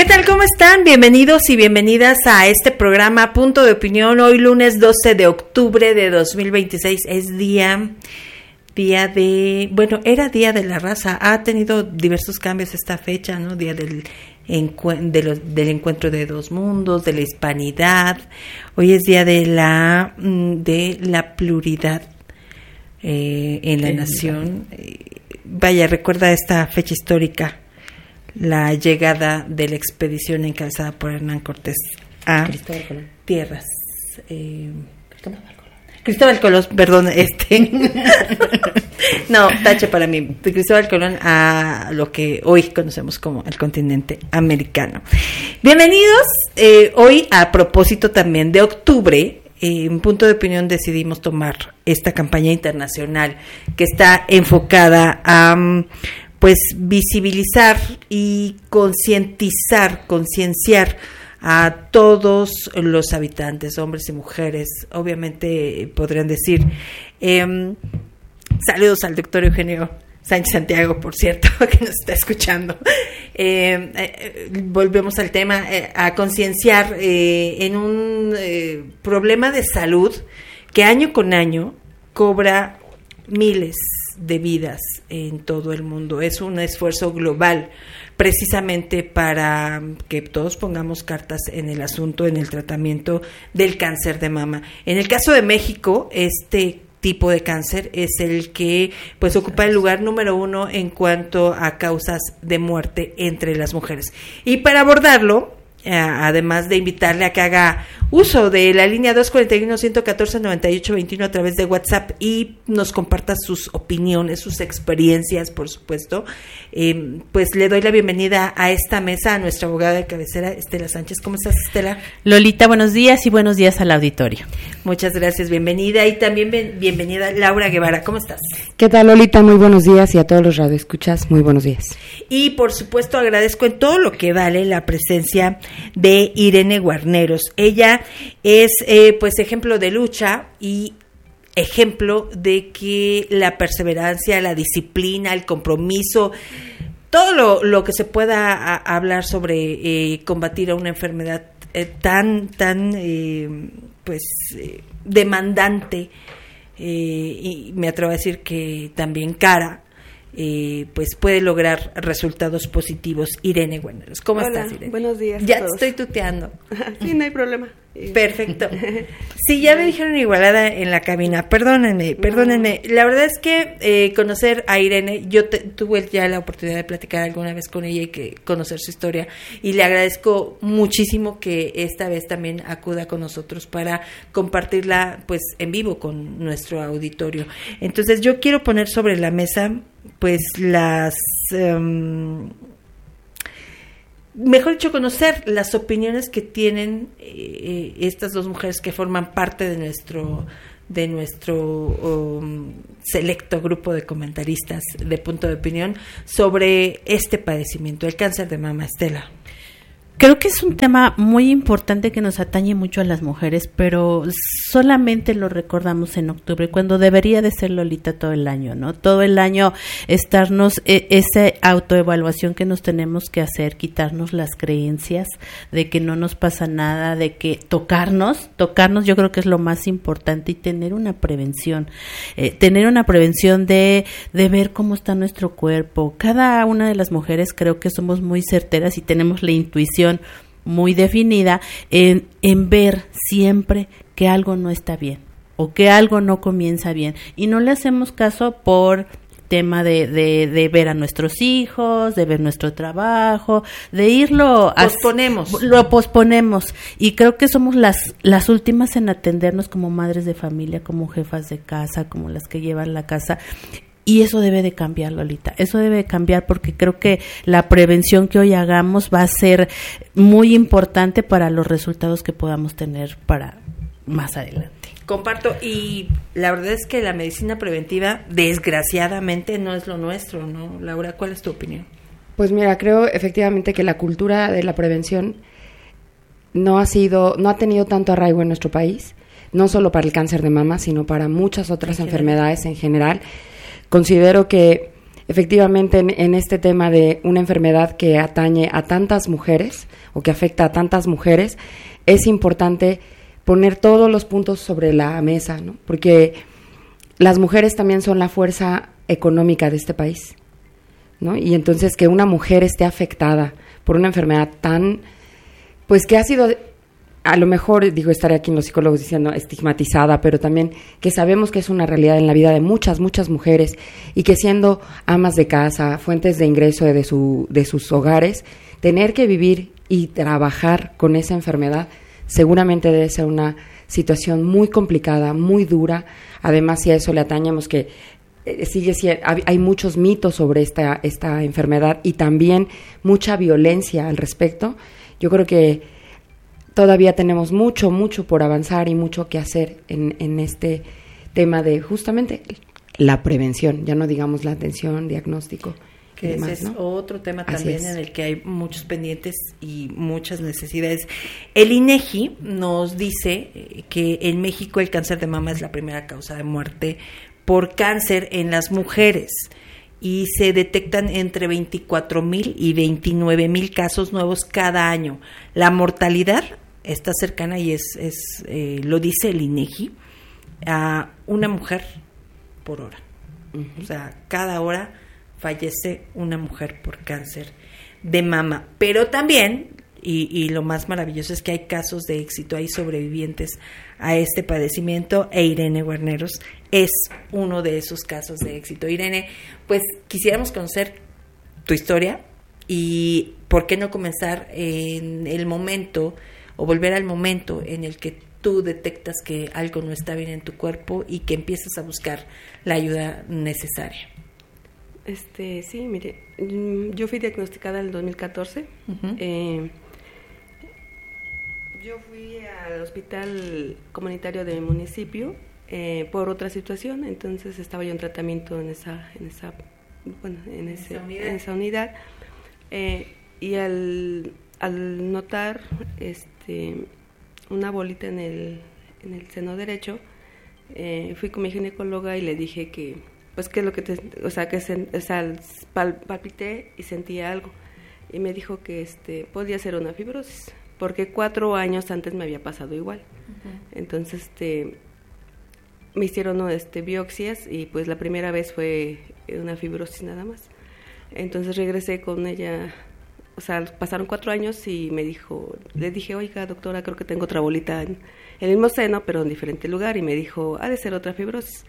tal? ¿Cómo están? Bienvenidos y bienvenidas a este programa Punto de Opinión. Hoy lunes 12 de octubre de 2026 es día de... Bueno, era Día de la Raza. Ha tenido diversos cambios esta fecha, ¿no? Día del encuentro de dos mundos, de la hispanidad. Hoy es Día de la pluralidad en la nación. Vaya, recuerda esta fecha histórica, la llegada de la expedición encabezada por Hernán Cortés a tierras. Cristóbal Colón, perdón, no, tache para mí. Cristóbal Colón a lo que hoy conocemos como el continente americano. Bienvenidos, hoy a propósito también de octubre, en Punto de Opinión decidimos tomar esta campaña internacional que está enfocada a pues visibilizar y concienciar a todos los habitantes, hombres y mujeres. Obviamente podrían decir, saludos al doctor Eugenio Sánchez Santiago, por cierto, que nos está escuchando. Volvemos al tema, a concienciar en un problema de salud que año con año cobra miles de vidas en todo el mundo. Es un esfuerzo global precisamente para que todos pongamos cartas en el asunto, en el tratamiento del cáncer de mama. En el caso de México, este tipo de cáncer es el que pues ocupa el lugar número 1 en cuanto a causas de muerte entre las mujeres. Y para abordarlo, además de invitarle a que haga uso de la línea 241-114-9821 a través de WhatsApp y nos comparta sus opiniones, sus experiencias, por supuesto, pues le doy la bienvenida a esta mesa a nuestra abogada de cabecera, Estela Sánchez. ¿Cómo estás, Estela? Lolita, buenos días y buenos días al auditorio. Muchas gracias, bienvenida. Y también bienvenida Laura Guevara. ¿Cómo estás? ¿Qué tal, Lolita? Muy buenos días, y a todos los radioescuchas, muy buenos días. Y por supuesto agradezco en todo lo que vale la presencia de Irene Guarneros. Ella es pues ejemplo de lucha y ejemplo de que la perseverancia, la disciplina, el compromiso, todo lo que se pueda hablar sobre combatir a una enfermedad tan demandante, y me atrevo a decir que también cara, pues puede lograr resultados positivos. Irene Guarneros, ¿cómo estás, Irene? Buenos días. Ya te estoy tuteando. Sí, no hay problema. Perfecto. Sí, ya me dijeron igualada en la cabina. Perdónenme. La verdad es que conocer a Irene, yo tuve ya la oportunidad de platicar alguna vez con ella y que conocer su historia, y le agradezco muchísimo que esta vez también acuda con nosotros para compartirla pues en vivo con nuestro auditorio. Entonces yo quiero poner sobre la mesa pues mejor dicho, conocer las opiniones que tienen estas dos mujeres que forman parte de nuestro selecto grupo de comentaristas de Punto de Opinión sobre este padecimiento, el cáncer de mama. Estela. Creo que es un tema muy importante que nos atañe mucho a las mujeres, pero solamente lo recordamos en octubre, cuando debería de ser, Lolita, todo el año, ¿no? Todo el año estarnos, esa autoevaluación que nos tenemos que hacer, quitarnos las creencias de que no nos pasa nada, de que tocarnos, yo creo que es lo más importante, y tener una prevención de ver cómo está nuestro cuerpo. Cada una de las mujeres creo que somos muy certeras y tenemos la intuición muy definida en ver siempre que algo no está bien o que algo no comienza bien, y no le hacemos caso por tema de ver a nuestros hijos, de ver nuestro trabajo, de lo posponemos, y creo que somos las últimas en atendernos como madres de familia, como jefas de casa, como las que llevan la casa. Y eso debe de cambiar, Lolita, eso debe de cambiar, porque creo que la prevención que hoy hagamos va a ser muy importante para los resultados que podamos tener para más adelante. Comparto, y la verdad es que la medicina preventiva, desgraciadamente, no es lo nuestro, ¿no? Laura, ¿cuál es tu opinión? Pues mira, creo efectivamente que la cultura de la prevención no ha tenido tanto arraigo en nuestro país, no solo para el cáncer de mama, sino para muchas otras enfermedades en general. Considero que efectivamente en este tema de una enfermedad que atañe a tantas mujeres o que afecta a tantas mujeres, es importante poner todos los puntos sobre la mesa, ¿no? Porque las mujeres también son la fuerza económica de este país, ¿no? Y entonces que una mujer esté afectada por una enfermedad tan, pues que ha sido, a lo mejor, digo, estaré aquí en los psicólogos diciendo estigmatizada, pero también que sabemos que es una realidad en la vida de muchas, muchas mujeres, y que siendo amas de casa, fuentes de ingreso de sus hogares, tener que vivir y trabajar con esa enfermedad seguramente debe ser una situación muy complicada, muy dura. Además, si a eso le atañamos que hay muchos mitos sobre esta enfermedad y también mucha violencia al respecto, yo creo que todavía tenemos mucho por avanzar y mucho que hacer en este tema de justamente la prevención, ya no digamos la atención, diagnóstico. Que ese es, ¿no?, otro tema también en el que hay muchos pendientes y muchas necesidades. El INEGI nos dice que en México el cáncer de mama es la primera causa de muerte por cáncer en las mujeres y se detectan entre 24,000 y 29,000 casos nuevos cada año. La mortalidad está cercana y lo dice el INEGI, a una mujer por hora. O sea, cada hora fallece una mujer por cáncer de mama. Pero también, y lo más maravilloso es que hay casos de éxito, hay sobrevivientes a este padecimiento, e Irene Guarneros es uno de esos casos de éxito. Irene, pues quisiéramos conocer tu historia y por qué no comenzar en el momento o volver al momento en el que tú detectas que algo no está bien en tu cuerpo y que empiezas a buscar la ayuda necesaria. Sí, mire, yo fui diagnosticada en el 2014. Uh-huh. Yo fui al hospital comunitario de mi municipio por otra situación, entonces estaba yo en tratamiento en esa unidad. Y al notar una bolita en el seno derecho, fui con mi ginecóloga y le dije que pues qué es lo que palpité y sentía algo, y me dijo que podía ser una fibrosis, porque 4 años antes me había pasado igual. Uh-huh. Entonces me hicieron biopsias y pues la primera vez fue una fibrosis nada más. Entonces regresé con ella, o sea, pasaron 4 años y le dije, oiga doctora, creo que tengo otra bolita en el mismo seno pero en diferente lugar, y me dijo, ha de ser otra fibrosis.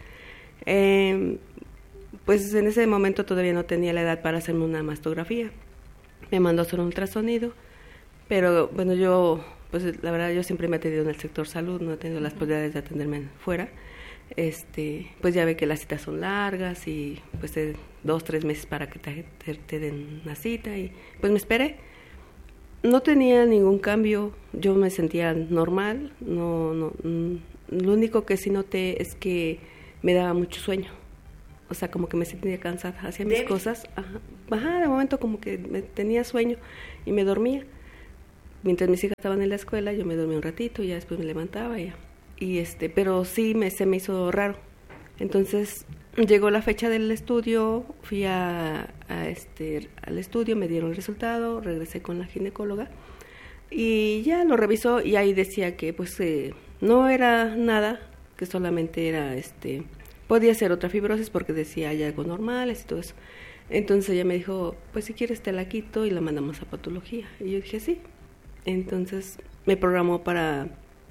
Pues en ese momento todavía no tenía la edad para hacerme una mastografía. Me mandó a hacer un ultrasonido, pero bueno, yo, pues la verdad, yo siempre me he atendido en el sector salud, no he tenido las posibilidades de atenderme fuera. Pues ya ve que las citas son largas y pues 2-3 meses para que te den una cita, y pues me esperé. No tenía ningún cambio, yo me sentía normal, lo único que sí noté es que me daba mucho sueño. O sea, como que me sentía cansada, hacía mis cosas. De momento como que me tenía sueño y me dormía. Mientras mis hijas estaban en la escuela, yo me dormía un ratito y ya después me levantaba ya. Pero sí se me hizo raro. Entonces llegó la fecha del estudio, fui al estudio, me dieron el resultado, regresé con la ginecóloga y ya lo revisó, y ahí decía que pues no era nada, que solamente era podía ser otra fibrosis porque decía hay algo normal y todo eso. Entonces ella me dijo, pues si quieres te la quito y la mandamos a patología. Y yo dije sí. Entonces me programó para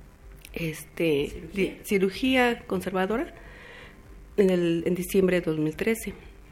cirugía conservadora en diciembre de 2013.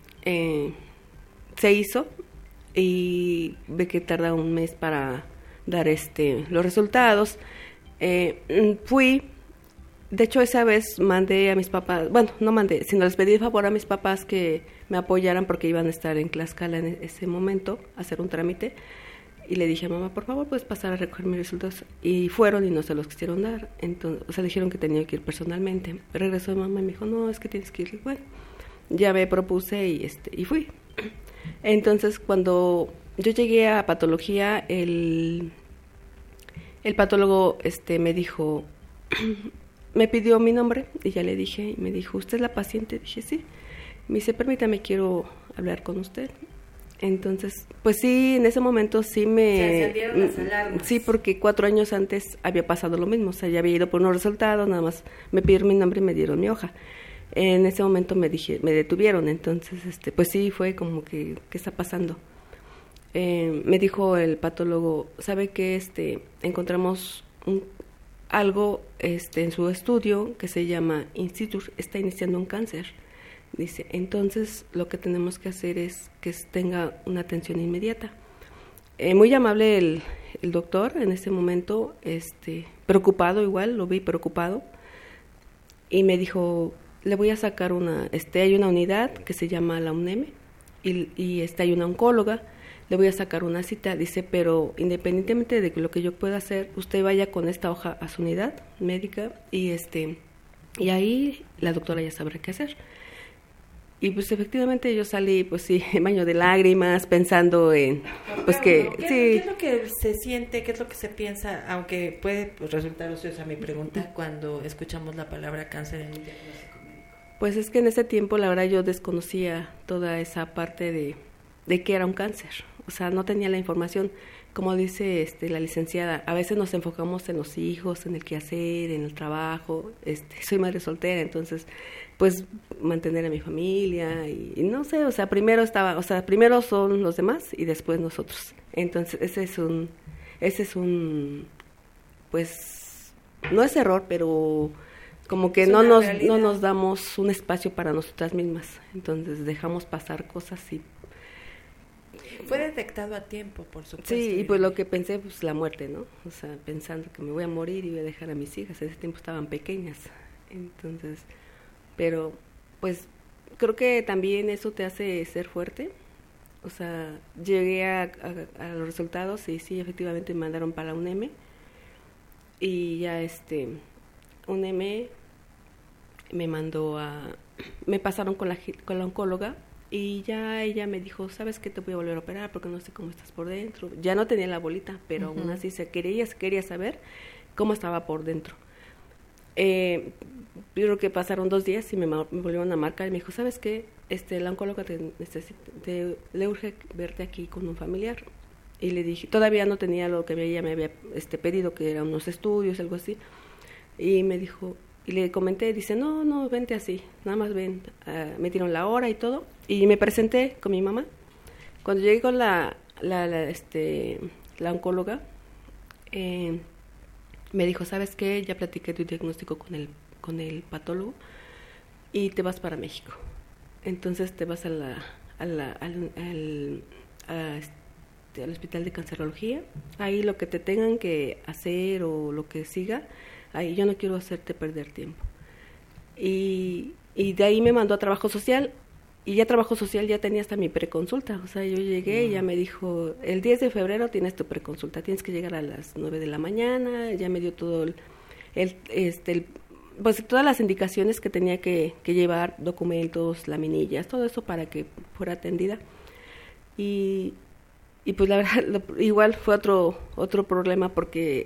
Se hizo y ve que tarda un mes para dar los resultados. Fui. De hecho, esa vez mandé a mis papás, bueno, no mandé, sino les pedí de favor a mis papás que me apoyaran porque iban a estar en Tlaxcala en ese momento, a hacer un trámite. Y le dije, mamá, por favor, puedes pasar a recoger mis resultados. Y fueron y no se los quisieron dar. Entonces, o sea, dijeron que tenía que ir personalmente. Regresó mamá y me dijo, no, es que tienes que ir. Bueno, ya me propuse y fui. Entonces, cuando yo llegué a patología, el patólogo me dijo... me pidió mi nombre y ya le dije, y me dijo, ¿usted es la paciente? Dije, sí. Me dice, permítame, quiero hablar con usted. Entonces, pues sí, en ese momento sí Se encendieron las alarmas. Sí, porque 4 años antes había pasado lo mismo, o sea, ya había ido por unos resultados, nada más me pidieron mi nombre y me dieron mi hoja. En ese momento me detuvieron, entonces, pues sí, fue como que, ¿qué está pasando? Me dijo el patólogo, ¿sabe qué? Encontramos algo en su estudio que se llama Institut, está iniciando un cáncer. Dice, entonces lo que tenemos que hacer es que tenga una atención inmediata. Muy amable el doctor en ese momento, preocupado igual, lo vi preocupado, y me dijo, le voy a sacar hay una unidad que se llama la UNEM, y hay una oncóloga, le voy a sacar una cita, dice, pero independientemente de lo que yo pueda hacer, usted vaya con esta hoja a su unidad médica, y ahí la doctora ya sabrá qué hacer. Y pues efectivamente yo salí, pues sí, en baño de lágrimas, pensando en, pues que... ¿Qué es lo que se siente, qué es lo que se piensa, aunque puede resultar ociosa mi pregunta, cuando escuchamos la palabra cáncer en un diagnóstico médico? Pues es que en ese tiempo, la verdad, yo desconocía toda esa parte de que era un cáncer. O sea, no tenía la información. Como dice la licenciada, a veces nos enfocamos en los hijos, en el quehacer, en el trabajo. Soy madre soltera, entonces, pues, mantener a mi familia y no sé, o sea, primero son los demás y después nosotros. Entonces, ese es un, pues, no es error, pero como que no nos damos un espacio para nosotras mismas. Entonces, dejamos pasar cosas y fue detectado a tiempo, por supuesto. Sí, y pues lo que pensé, pues la muerte, ¿no? O sea, pensando que me voy a morir y voy a dejar a mis hijas. En ese tiempo estaban pequeñas. Entonces, pero pues creo que también eso te hace ser fuerte. O sea, llegué a los resultados y sí, efectivamente me mandaron para la UNEM. Y ya UNEM me mandó me pasaron con la oncóloga. Y ya ella me dijo, ¿sabes qué? Te voy a volver a operar porque no sé cómo estás por dentro. Ya no tenía la bolita, pero aún así quería saber cómo estaba por dentro. Yo creo que pasaron 2 días y me volvieron a marcar y me dijo, ¿sabes qué? La oncóloga le urge verte aquí con un familiar. Y le dije, todavía no tenía lo que ella me había pedido, que eran unos estudios, algo así. Y me dijo... Y le comenté, dice, no, vente así, nada más ven. Me dieron la hora y todo. Y me presenté con mi mamá. Cuando llegué con la oncóloga, me dijo, ¿sabes qué? Ya platiqué tu diagnóstico con el patólogo y te vas para México. Entonces te vas al hospital de cancerología. Ahí lo que te tengan que hacer o lo que siga, ahí yo no quiero hacerte perder tiempo. Y de ahí me mandó a trabajo social, y ya trabajo social ya tenía hasta mi preconsulta. O sea, yo llegué y ya me dijo, el 10 de febrero tienes tu preconsulta, tienes que llegar a las 9 de la mañana. Ya me dio todo pues todas las indicaciones que tenía que llevar, documentos, laminillas, todo eso para que fuera atendida. Y pues la verdad, igual fue otro problema, porque